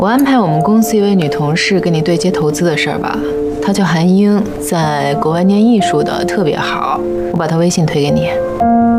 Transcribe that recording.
我安排我们公司一位女同事跟你对接投资的事儿吧。她叫韩英，在国外念艺术的，特别好。我把她微信推给你。